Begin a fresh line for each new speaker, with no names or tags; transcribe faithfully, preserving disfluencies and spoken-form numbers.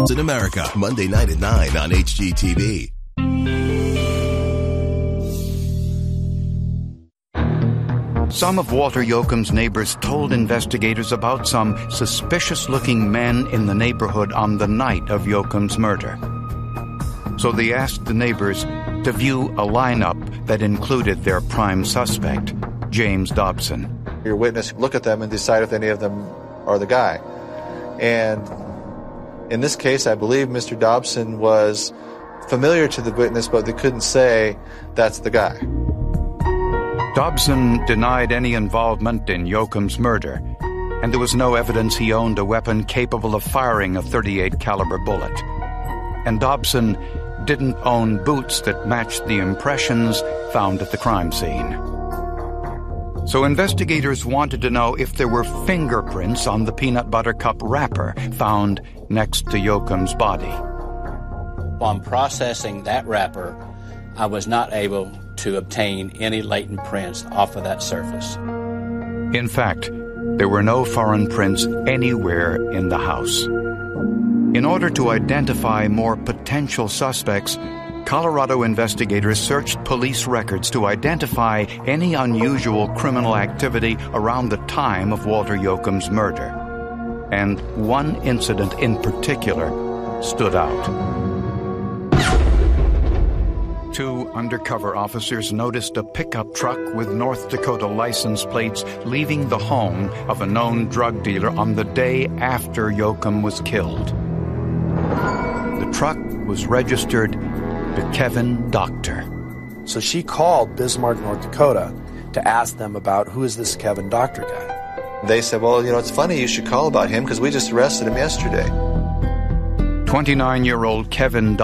in America, Monday night at nine on H G T V.
Some of Walter Yoakum's neighbors told investigators about some suspicious-looking men in the neighborhood on the night of Yoakum's murder. So they asked the neighbors to view a lineup that included their prime suspect, James Dobson.
Your witness, look at them and decide if any of them are the guy. And in this case, I believe Mister Dobson was familiar to the witness, but they couldn't say that's the guy.
Dobson denied any involvement in Yoakum's murder, and there was no evidence he owned a weapon capable of firing a thirty-eight caliber bullet. And Dobson didn't own boots that matched the impressions found at the crime scene. So investigators wanted to know if there were fingerprints on the peanut butter cup wrapper found next to Yoakum's body.
While processing that wrapper, I was not able to obtain any latent prints off of that surface.
In fact, there were no foreign prints anywhere in the house. In order to identify more potential suspects, Colorado investigators searched police records to identify any unusual criminal activity around the time of Walter Yoakum's murder. And one incident in particular stood out. Two undercover officers noticed a pickup truck with North Dakota license plates leaving the home of a known drug dealer on the day after Yoakum was killed. The truck was registered to Kevin Doctor.
So she called Bismarck, North Dakota, to ask them about who is this Kevin Doctor guy.
They said, well, you know, it's funny you should call about him because we just arrested him yesterday.
twenty-nine-year-old Kevin